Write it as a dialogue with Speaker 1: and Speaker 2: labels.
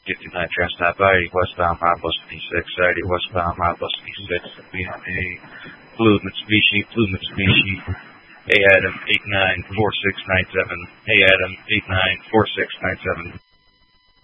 Speaker 1: 59 Transtop I-80 westbound, milepost P6, I-80 westbound, milepost P6. We have a blue Mitsubishi, Hey Adam 894697. Hey Adam 894697.